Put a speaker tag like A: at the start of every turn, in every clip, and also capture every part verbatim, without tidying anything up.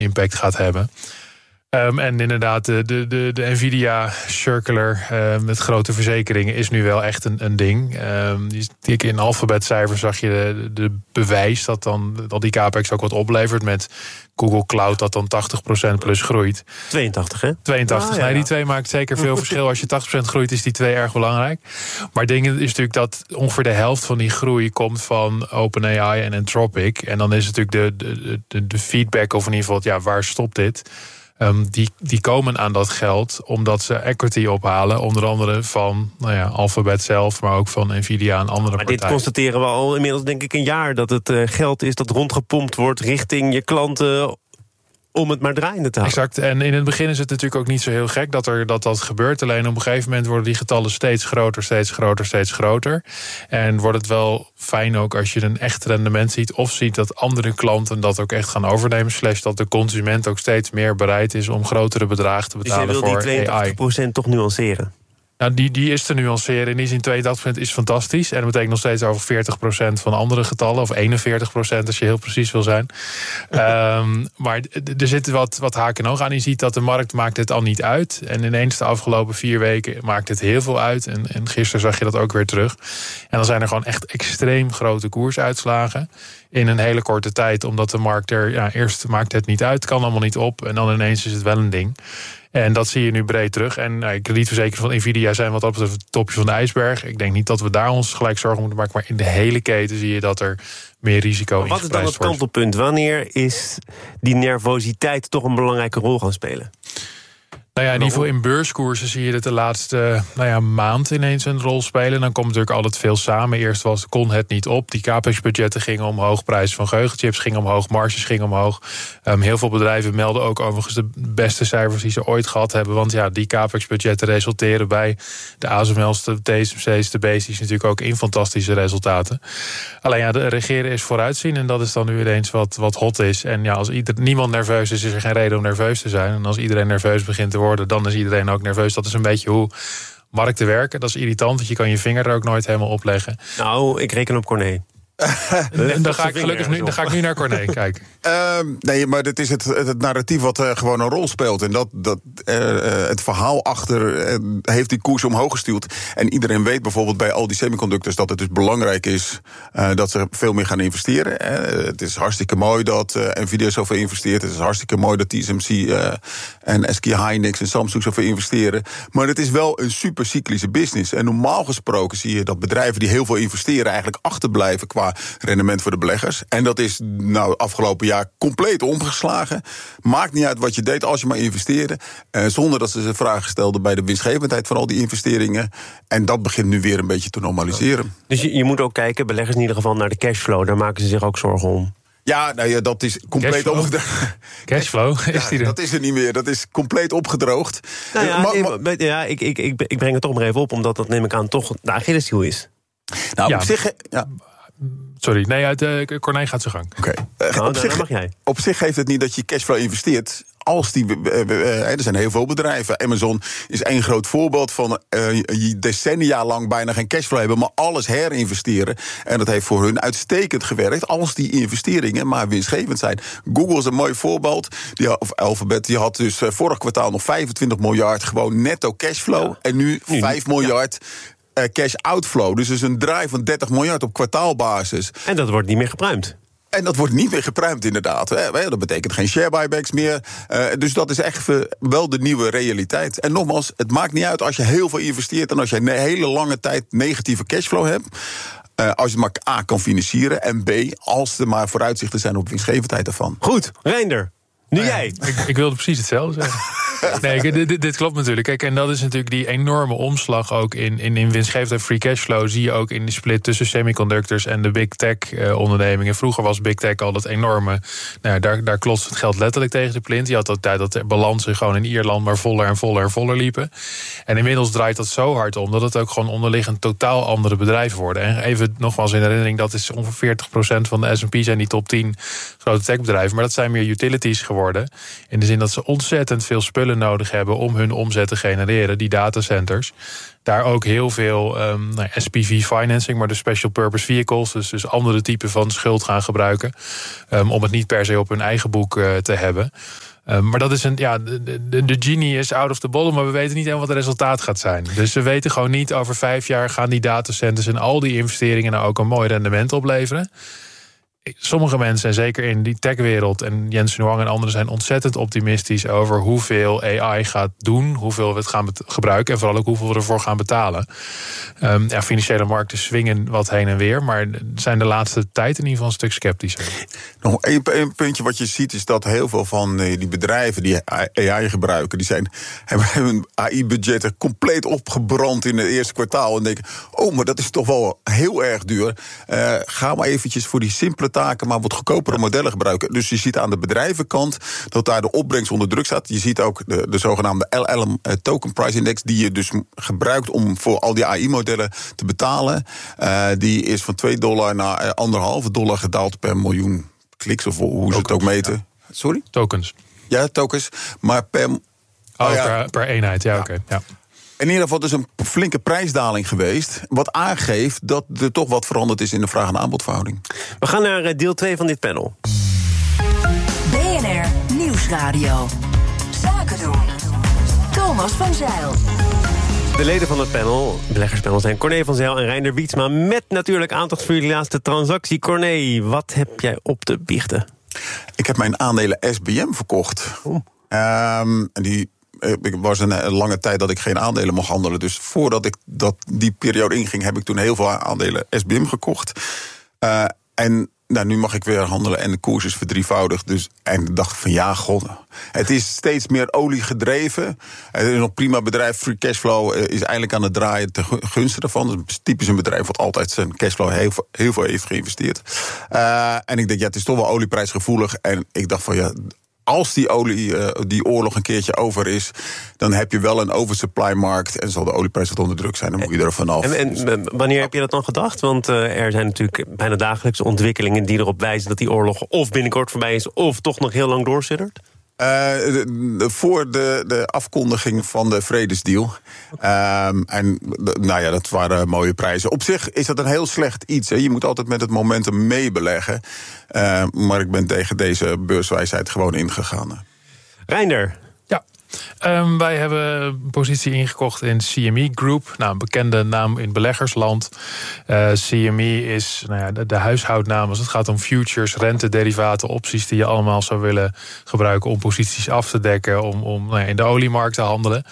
A: impact gaat hebben. Um, en inderdaad, de, de, de, de Nvidia Circular uh, met grote verzekeringen is nu wel echt een, een ding. Um, die, in alfabetcijfers zag je de, de bewijs dat dan dat die capex ook wat oplevert met Google Cloud dat dan tachtig procent plus groeit.
B: tweeëntachtig, hè?
A: tweeëntachtig.
B: Ah, ja.
A: Nee, die twee maakt zeker veel verschil. Als je tachtig procent groeit, is die twee erg belangrijk. Maar het ding is natuurlijk dat ongeveer de helft van die groei komt van OpenAI en Anthropic. En dan is natuurlijk de, de, de, de feedback, of in ieder geval, ja, waar stopt dit? Um, die, die komen aan dat geld omdat ze equity ophalen. Onder andere van nou ja, Alphabet zelf, maar ook van Nvidia en andere
B: maar
A: partijen.
B: Dit constateren we al inmiddels denk ik een jaar. Dat het uh, geld is dat rondgepompt wordt richting je klanten om het maar draaiende te houden.
A: Exact. En in het begin is het natuurlijk ook niet zo heel gek dat er, dat, dat gebeurt. Alleen op een gegeven moment worden die getallen steeds groter, steeds groter, steeds groter. En wordt het wel fijn ook als je een echt rendement ziet of ziet dat andere klanten dat ook echt gaan overnemen. Slash dat de consument ook steeds meer bereid is om grotere bedragen te betalen
B: dus
A: voor
B: jij wil die tweeëntachtig procent toch nuanceren?
A: Nou, die, die is te nuanceren. In die zin tweeëntachtig procent is fantastisch. En dat betekent nog steeds over veertig procent van andere getallen. Of eenenveertig procent als je heel precies wil zijn. um, maar er zitten wat, wat haken en ogen aan. Je ziet dat de markt maakt het al niet uit. En ineens de afgelopen vier weken maakt het heel veel uit. En, en gisteren zag je dat ook weer terug. En dan zijn er gewoon echt extreem grote koersuitslagen. In een hele korte tijd. Omdat de markt er, ja, eerst maakt het niet uit. Kan allemaal niet op. En dan ineens is het wel een ding. En dat zie je nu breed terug. En nou, kredietverzekeringen van Nvidia zijn wat dat betreft het topje van de ijsberg. Ik denk niet dat we daar ons gelijk zorgen moeten maken. Maar in de hele keten zie je dat er meer risico in
B: Wat is dan het kantelpunt? Wanneer is die nervositeit toch een belangrijke rol gaan spelen?
A: Nou ja, in ieder geval in beurskoersen zie je dat de laatste nou ja, maand ineens een rol spelen. Dan komt natuurlijk altijd veel samen. Eerst was, kon het niet op. Die capex-budgetten gingen omhoog. Prijzen van geheugenchips gingen omhoog. Marges gingen omhoog. Um, heel veel bedrijven melden ook overigens de beste cijfers die ze ooit gehad hebben. Want ja, die capex-budgetten resulteren bij de A S M L's, de T S M C's, de B C's natuurlijk ook in fantastische resultaten. Alleen ja, de regeren is vooruitzien. En dat is dan nu ineens wat, wat hot is. En ja, als ieder, niemand nerveus is, is er geen reden om nerveus te zijn. En als iedereen nerveus begint te worden, dan is iedereen ook nerveus. Dat is een beetje hoe markten werken. Dat is irritant, want je kan je vinger er ook nooit helemaal op leggen.
B: Nou, ik reken op Corné.
A: En dan ga ik gelukkig nu, dan ga ik nu naar Corné kijken.
C: Uh, nee, maar dit is het, het narratief wat uh, gewoon een rol speelt. En dat, dat uh, het verhaal achter uh, heeft die koers omhoog gestuurd. En iedereen weet bijvoorbeeld bij al die semiconductors dat het dus belangrijk is uh, dat ze veel meer gaan investeren. Uh, het is hartstikke mooi dat uh, Nvidia zoveel investeert. Het is hartstikke mooi dat T S M C uh, en S K Hynix en Samsung zoveel investeren. Maar het is wel een super cyclische business. En normaal gesproken zie je dat bedrijven die heel veel investeren eigenlijk achterblijven qua rendement voor de beleggers. En dat is nou afgelopen jaar compleet omgeslagen. Maakt niet uit wat je deed als je maar investeerde. Uh, zonder dat ze zich vragen stelden bij de winstgevendheid van al die investeringen. En dat begint nu weer een beetje te normaliseren.
B: Dus je, je moet ook kijken, beleggers in ieder geval, naar de cashflow. Daar maken ze zich ook zorgen om.
C: Ja, nou ja, dat is compleet opgedroogd.
A: Cashflow, is die er?
C: Ja, dat is er niet meer. Dat is compleet opgedroogd.
B: Nou ja,
C: maar,
B: maar, maar, ja ik, ik, ik, ik breng het toch maar even op, omdat dat neem ik aan toch de Achilleshiel is.
C: Nou,
A: ja.
C: op zich... Ja.
A: Sorry, nee, uit uh, Corné gaat zijn gang.
C: Oké. Okay. Uh,
B: nou,
C: op, zich,
B: mag jij.
C: op zich geeft het niet dat je cashflow investeert. Als die, uh, uh, uh, er zijn heel veel bedrijven. Amazon is één groot voorbeeld van uh, decennia lang bijna geen cashflow hebben, maar alles herinvesteren. En dat heeft voor hun uitstekend gewerkt. Als die investeringen maar winstgevend zijn. Google is een mooi voorbeeld. Die, of Alphabet, die had dus uh, vorig kwartaal nog vijfentwintig miljard gewoon netto cashflow. Ja. En nu vijf miljard. Ja. Uh, cash outflow. Dus is een draai van dertig miljard op kwartaalbasis.
B: En dat wordt niet meer gepruimd.
C: En dat wordt niet meer gepruimd, inderdaad. Dat betekent geen share buybacks meer. Uh, dus dat is echt wel de nieuwe realiteit. En nogmaals, het maakt niet uit als je heel veel investeert en als je een hele lange tijd negatieve cashflow hebt. Uh, als je het maar A kan financieren en B, als er maar vooruitzichten zijn op winstgevendheid ervan.
B: Goed, Reinder. Nu
A: nou ja,
B: jij.
A: Ik, ik wilde precies hetzelfde zeggen. Nee, dit, dit klopt natuurlijk. Kijk, en dat is natuurlijk die enorme omslag ook in, in, in winstgevendheid free cashflow. Zie je ook in de split tussen semiconductors en de big tech uh, ondernemingen. Vroeger was big tech al dat enorme. Nou, daar, daar klotst het geld letterlijk tegen de plint. Je had dat tijd dat de balansen gewoon in Ierland maar voller en voller en voller liepen. En inmiddels draait dat zo hard om dat het ook gewoon onderliggend totaal andere bedrijven worden. En even nogmaals in herinnering, dat is ongeveer veertig procent van de S en P zijn die top tien grote techbedrijven. Maar dat zijn meer utilities geworden. In de zin dat ze ontzettend veel spullen zullen nodig hebben om hun omzet te genereren, die datacenters. Daar ook heel veel um, nou, S P V financing, maar de special purpose vehicles, dus, dus andere typen van schuld gaan gebruiken, um, om het niet per se op hun eigen boek uh, te hebben. Um, maar dat is een, ja, de, de, de genie is out of the bottle, maar we weten niet helemaal wat het resultaat gaat zijn. Dus we weten gewoon niet, over vijf jaar gaan die datacenters en al die investeringen nou ook een mooi rendement opleveren. Sommige mensen, en zeker in die techwereld, en Jensen Huang en anderen zijn ontzettend optimistisch over hoeveel A I gaat doen, hoeveel we het gaan gebruiken en vooral ook hoeveel we ervoor gaan betalen. Um, ja, financiële markten swingen wat heen en weer, maar zijn de laatste tijd in ieder geval een stuk sceptischer.
C: Nog één, één puntje wat je ziet is dat heel veel van die bedrijven die A I gebruiken, die zijn, hebben hun A I-budgetten compleet opgebrand in het eerste kwartaal en denken, oh, maar dat is toch wel heel erg duur. Uh, ga maar eventjes voor die simpele taken, maar wat goedkopere modellen gebruiken. Dus je ziet aan de bedrijvenkant dat daar de opbrengst onder druk staat. Je ziet ook de, de zogenaamde L L M Token Price Index, die je dus gebruikt om voor al die A I-modellen te betalen. Uh, die is van twee dollar naar uh, anderhalve dollar gedaald per miljoen kliks, of hoe tokens, ze het ook meten. Ja. Sorry?
A: Tokens.
C: Ja, tokens. Maar per...
A: Oh, oh ja. per, per eenheid, ja, ja. oké. Okay. Ja.
C: In ieder geval dus een flinke prijsdaling geweest, wat aangeeft dat er toch wat veranderd is in de vraag- en aanbodverhouding.
B: We gaan naar deel twee van dit panel.
D: B N R Nieuwsradio. Zaken doen. Thomas van Zijl.
B: De leden van het panel, beleggerspanel, zijn Corné van Zijl en Reiner Wietsma, met natuurlijk aandacht voor jullie laatste transactie. Corné, wat heb jij op te biechten?
C: Ik heb mijn aandelen S B M verkocht. Oh. Um, en die... Ik was een lange tijd dat ik geen aandelen mocht handelen. Dus voordat ik dat, die periode inging, heb ik toen heel veel aandelen S B M gekocht. Uh, en nou, nu mag ik weer handelen en de koers is verdrievoudigd. Dus, en ik dacht van ja, god. Het is steeds meer olie gedreven. Het is nog prima bedrijf. Free cashflow is eindelijk aan het draaien ten gunste daarvan. Het is typisch een bedrijf wat altijd zijn cashflow heel, heel veel heeft geïnvesteerd. Uh, en ik denk, ja, het is toch wel olieprijsgevoelig. En ik dacht van ja, als die, olie, uh, die oorlog een keertje over is, dan heb je wel een oversupply-markt en zal de olieprijs wat onder druk zijn. Dan moet je er vanaf.
B: En, en wanneer heb je dat dan gedacht? Want uh, er zijn natuurlijk bijna dagelijks ontwikkelingen die erop wijzen dat die oorlog of binnenkort voorbij is, of toch nog heel lang doorsuddert.
C: Uh, de, de, voor de, de afkondiging van de vredesdeal. Um, en de, nou ja, dat waren mooie prijzen. Op zich is dat een heel slecht iets. Hè. Je moet altijd met het momentum meebeleggen. Uh, maar ik ben tegen deze beurswijsheid gewoon ingegaan.
B: Reiner.
A: Ja. Um, wij hebben een positie ingekocht in C M E Group. Nou, een bekende naam in beleggersland. Uh, C M E is nou ja, de, de huishoudnaam als het gaat om futures, rentederivaten, opties die je allemaal zou willen gebruiken om posities af te dekken, om, om nou ja, in de oliemarkt te handelen.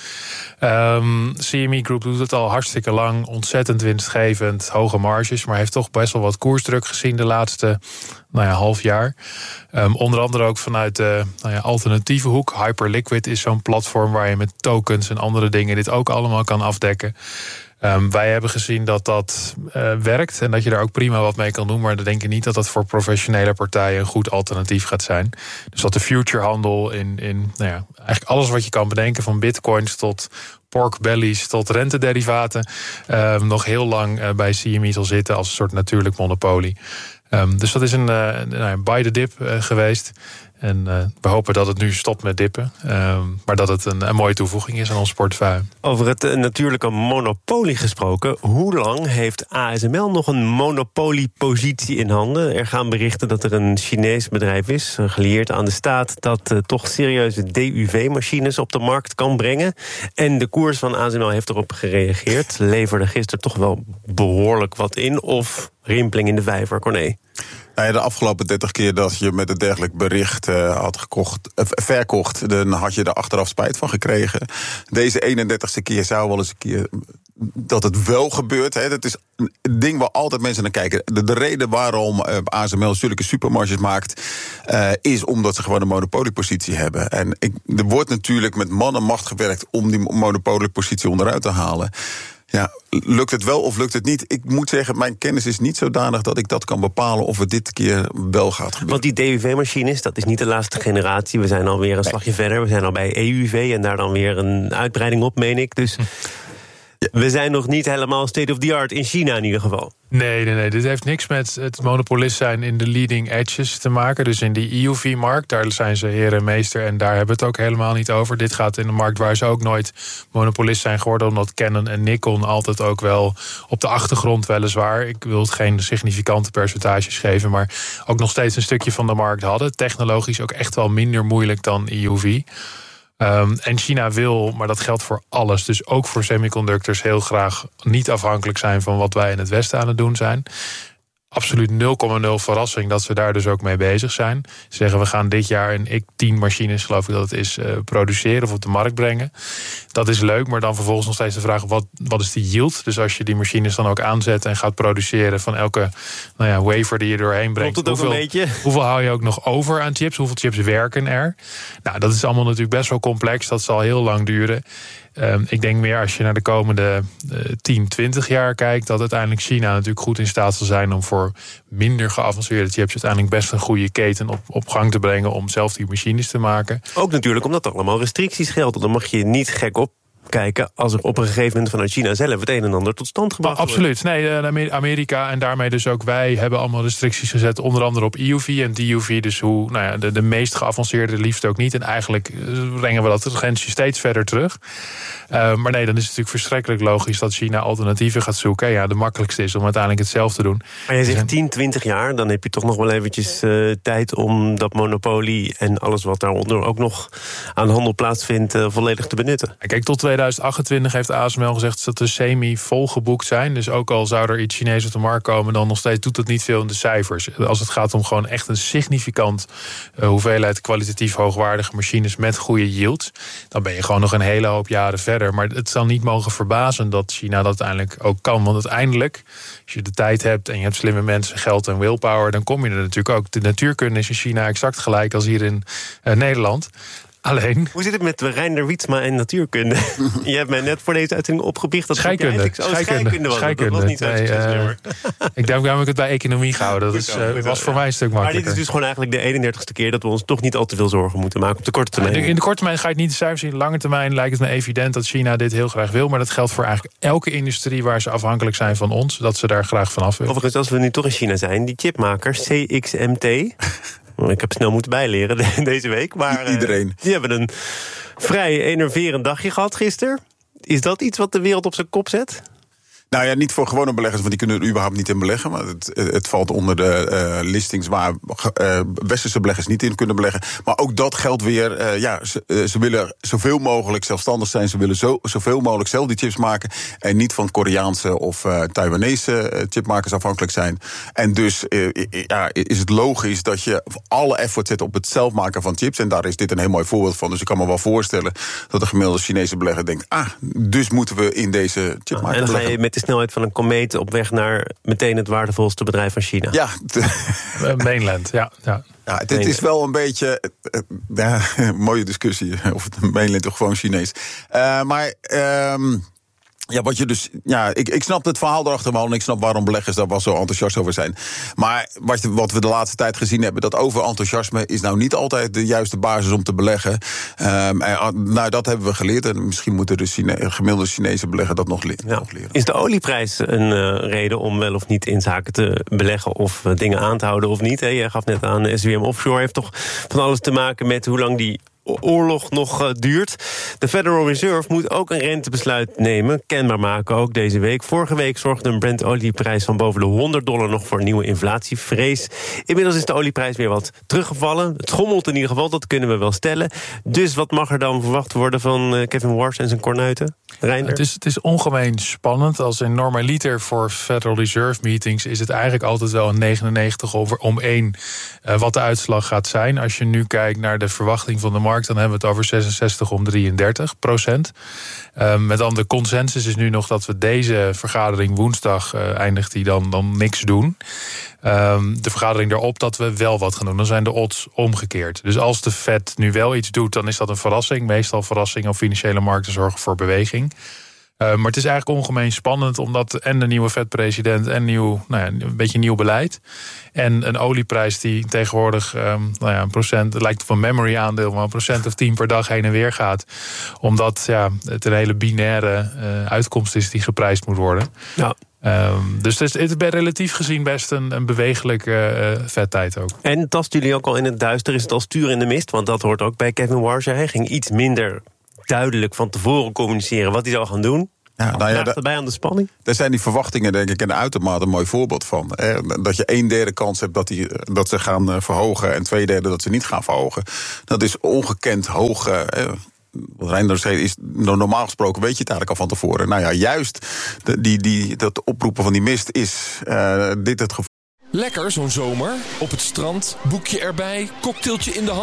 A: Um, C M E Group doet het al hartstikke lang, ontzettend winstgevend, hoge marges, maar heeft toch best wel wat koersdruk gezien de laatste nou ja, half jaar. Um, onder andere ook vanuit de nou ja, alternatieve hoek. Hyperliquid is zo'n platform waar je met tokens en andere dingen dit ook allemaal kan afdekken. Um, wij hebben gezien dat dat uh, werkt en dat je daar ook prima wat mee kan doen, maar we denken niet dat dat voor professionele partijen een goed alternatief gaat zijn. Dus dat de futurehandel in, in nou ja, eigenlijk alles wat je kan bedenken, van bitcoins tot pork bellies tot rentederivaten, uh, nog heel lang uh, bij C M E zal zitten als een soort natuurlijk monopolie. Um, dus dat is een, uh, een buy the dip uh, geweest. En uh, we hopen dat het nu stopt met dippen. Um, maar dat het een, een mooie toevoeging is aan ons portefeuille.
B: Over het uh, natuurlijke monopolie gesproken. Hoe lang heeft A S M L nog een monopoliepositie in handen? Er gaan berichten dat er een Chinees bedrijf is, uh, gelieerd aan de staat, dat uh, toch serieuze D U V-machines op de markt kan brengen. En de koers van A S M L heeft erop gereageerd. Leverde gisteren toch wel behoorlijk wat in. Of rimpeling in de vijver, Corné?
C: Nou ja, de afgelopen dertig keer dat je met een dergelijk bericht uh, had gekocht, uh, verkocht, dan had je er achteraf spijt van gekregen. Deze eenendertigste keer zou wel eens een keer dat het wel gebeurt. Hè. Dat is een ding waar altijd mensen naar kijken. De, de reden waarom uh, A S M L zulke supermarges maakt, uh, is omdat ze gewoon een monopoliepositie hebben. En ik, er wordt natuurlijk met man en macht gewerkt om die monopoliepositie onderuit te halen. Ja, lukt het wel of lukt het niet? Ik moet zeggen, mijn kennis is niet zodanig dat ik dat kan bepalen of het dit keer wel gaat gebeuren.
B: Want die D U V-machines, dat is niet de laatste generatie. We zijn alweer een slagje nee. verder. We zijn al bij E U V en daar dan weer een uitbreiding op, meen ik. Dus ja. We zijn nog niet helemaal state of the art in China in ieder geval.
A: Nee, nee, nee. Dit heeft niks met het monopolist zijn in de leading edges te maken. Dus in die E U V-markt, daar zijn ze heer en meester en daar hebben we het ook helemaal niet over. Dit gaat in een markt waar ze ook nooit monopolist zijn geworden, omdat Canon en Nikon altijd ook wel op de achtergrond weliswaar, ik wil het geen significante percentages geven, maar ook nog steeds een stukje van de markt hadden. Technologisch ook echt wel minder moeilijk dan E U V. Um, en China wil, maar dat geldt voor alles, dus ook voor semiconductors, heel graag niet afhankelijk zijn van wat wij in het Westen aan het doen zijn. Absoluut nul komma nul verrassing dat ze daar dus ook mee bezig zijn. Ze zeggen, we gaan dit jaar een ik tien machines, geloof ik dat het is, uh, produceren of op de markt brengen. Dat is leuk, maar dan vervolgens nog steeds de vraag, wat, wat is de yield? Dus als je die machines dan ook aanzet en gaat produceren van elke nou ja, wafer die je doorheen brengt,
B: Komt het ook
A: hoeveel,
B: een beetje?
A: hoeveel hou je ook nog over aan chips? Hoeveel chips werken er? Nou, dat is allemaal natuurlijk best wel complex. Dat zal heel lang duren. Um, ik denk meer als je naar de komende uh, tien, twintig jaar kijkt, dat uiteindelijk China natuurlijk goed in staat zal zijn om voor minder geavanceerde chips uiteindelijk best een goede keten op, op gang te brengen om zelf die machines te maken.
B: Ook natuurlijk omdat er allemaal restricties gelden. Dan mag je niet gek op kijken als er op een gegeven moment vanuit China zelf het een en ander tot stand gebracht wordt.
A: Absoluut. Nee, Amerika en daarmee dus ook wij hebben allemaal restricties gezet, onder andere op E U V en D U V. Dus hoe, nou ja, de, de meest geavanceerde liefst ook niet. En eigenlijk brengen we dat grensje steeds verder terug. Uh, maar nee, dan is het natuurlijk verschrikkelijk logisch dat China alternatieven gaat zoeken. Ja, de makkelijkste is om uiteindelijk hetzelfde te doen.
B: Maar jij zegt tien, twintig jaar, dan heb je toch nog wel eventjes uh, tijd om dat monopolie en alles wat daaronder ook nog aan handel plaatsvindt uh, volledig te benutten.
A: Kijk, tot tweeduizend achtentwintig heeft A S M L gezegd dat de semi volgeboekt zijn. Dus ook al zou er iets Chinees op de markt komen, dan nog steeds doet dat niet veel in de cijfers. Als het gaat om gewoon echt een significant uh, hoeveelheid kwalitatief hoogwaardige machines met goede yields, dan ben je gewoon nog een hele hoop jaren verder. Maar het zal niet mogen verbazen dat China dat uiteindelijk ook kan. Want uiteindelijk, als je de tijd hebt en je hebt slimme mensen, geld en willpower, dan kom je er natuurlijk ook. De natuurkunde is in China exact gelijk als hier in uh, Nederland. Alleen.
B: Hoe zit het met Reinder Wietsma en natuurkunde? Je hebt mij net voor deze uitzending opgebiecht dat
A: scheikunde.
B: Oh, scheikunde was scheikunde. Dat was niet zo nee, uh,
A: Ik denk dat ik het bij economie gehouden. Dat is, uh, was voor mij een stuk makkelijker.
B: Maar dit is dus gewoon eigenlijk de eenendertigste keer dat we ons toch niet al te veel zorgen moeten maken op de korte termijn.
A: In de korte termijn ga je het niet de cijfers zien. In de lange termijn lijkt het me evident dat China dit heel graag wil. Maar dat geldt voor eigenlijk elke industrie waar ze afhankelijk zijn van ons. Dat ze daar graag vanaf willen.
B: Overigens, als we nu toch in China zijn, die chipmaker C X M T. Ik heb snel moeten bijleren deze week. Maar
C: iedereen.
B: Uh, die hebben een vrij enerverend dagje gehad gisteren. Is dat iets wat de wereld op zijn kop zet?
C: Nou ja, niet voor gewone beleggers, want die kunnen er überhaupt niet in beleggen. Maar het, het valt onder de uh, listings waar uh, westerse beleggers niet in kunnen beleggen. Maar ook dat geldt weer. Uh, ja, ze, uh, ze willen zoveel mogelijk zelfstandig zijn. Ze willen zo, zoveel mogelijk zelf die chips maken. En niet van Koreaanse of uh, Taiwanese uh, chipmakers afhankelijk zijn. En dus uh, ja, is het logisch dat je alle effort zet op het zelf maken van chips. En daar is dit een heel mooi voorbeeld van. Dus ik kan me wel voorstellen dat de gemiddelde Chinese belegger denkt, ah, dus moeten we in deze chipmaker
B: ah,
C: beleggen.
B: De snelheid van een komeet op weg naar meteen het waardevolste bedrijf van China.
C: Ja,
A: mainland, ja. ja.
C: Ja, dit is wel een beetje uh, ja, een mooie discussie of het een mainland of gewoon Chinees. Uh, maar um, ja, wat je dus, ja, ik, ik snap het verhaal erachter wel en ik snap waarom beleggers daar wel zo enthousiast over zijn. Maar wat, wat we de laatste tijd gezien hebben, dat overenthousiasme is nou niet altijd de juiste basis om te beleggen. Um, en, nou, dat hebben we geleerd en misschien moeten de Chine, gemiddelde Chinese belegger dat nog, le-
B: ja.
C: nog leren.
B: Is de olieprijs een uh, reden om wel of niet in zaken te beleggen of uh, dingen aan te houden of niet? Hè? Je gaf net aan, S W M Offshore heeft toch van alles te maken met hoe lang die oorlog nog uh, duurt. De Federal Reserve moet ook een rentebesluit nemen, kenbaar maken ook deze week. Vorige week zorgde een Brent-olieprijs van boven de honderd dollar nog voor een nieuwe inflatievrees. Inmiddels is de olieprijs weer wat teruggevallen. Het schommelt in ieder geval, dat kunnen we wel stellen. Dus wat mag er dan verwacht worden van uh, Kevin Wars en zijn kornuiten? Reinder?
A: Het is, het is ongemeen spannend. Als een normaliter voor Federal Reserve meetings is het eigenlijk altijd wel een negenennegentig over om één uh, wat de uitslag gaat zijn. Als je nu kijkt naar de verwachting van de markt, dan hebben we het over zesenzestig om drieëndertig procent. Uh, met dan de consensus is nu nog dat we deze vergadering woensdag uh, eindigt die dan, dan niks doen. Um, de vergadering daarop dat we wel wat gaan doen. Dan zijn de odds omgekeerd. Dus als de Fed nu wel iets doet, dan is dat een verrassing. Meestal verrassingen op financiële markten zorgen voor beweging. Uh, maar het is eigenlijk ongemeen spannend, omdat en de nieuwe Fed-president en nieuw, nou ja, een beetje nieuw beleid. En een olieprijs die tegenwoordig um, nou ja, een procent, het lijkt op een memory aandeel, maar een procent of tien per dag heen en weer gaat. Omdat ja, het een hele binaire uh, uitkomst is die geprijsd moet worden.
B: Ja.
A: Um, dus het is, het is relatief gezien best een, een bewegelijke uh, vettijd ook.
B: En tasten jullie ook al in het duister? Is het al stuur in de mist? Want dat hoort ook bij Kevin Warsh. Hij ging iets minder duidelijk van tevoren communiceren wat hij zou gaan doen. Ja, nou ja, erbij aan de spanning?
C: Daar zijn die verwachtingen denk ik een uitermate een mooi voorbeeld van. Dat je een derde kans hebt dat, die, dat ze gaan verhogen en twee derde dat ze niet gaan verhogen. Dat is ongekend hoog. Wat Reinders zei, is normaal gesproken weet je het eigenlijk al van tevoren. Nou ja, juist de, die, die, dat oproepen van die mist is uh, dit het geval.
E: Lekker zo'n zomer, op het strand, boekje erbij, cocktailtje in de hand.